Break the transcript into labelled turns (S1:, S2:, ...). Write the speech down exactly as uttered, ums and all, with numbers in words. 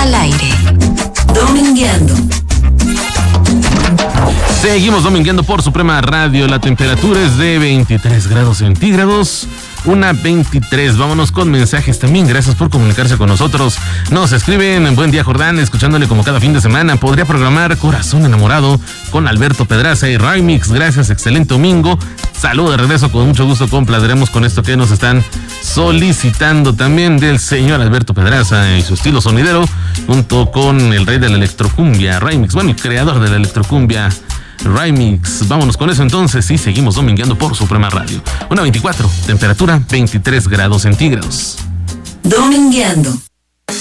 S1: al aire. Domingueando.
S2: Seguimos domingueando por Suprema Radio. La temperatura es de veintitrés grados centígrados. Una veintitrés. Vámonos con mensajes también. Gracias por comunicarse con nosotros. Nos escriben: buen día, Jordán, escuchándole como cada fin de semana. Podría programar Corazón Enamorado con Alberto Pedraza y Remix. Gracias, excelente domingo. Saludos de regreso, con mucho gusto complaceremos con esto que nos están solicitando también del señor Alberto Pedraza y su estilo sonidero, junto con el rey de la electrocumbia, Remix. Bueno, el creador de la electrocumbia, Remix. Vámonos con eso entonces y seguimos domingueando por Suprema Radio. Una veinticuatro, temperatura veintitrés grados centígrados.
S1: Domingueando.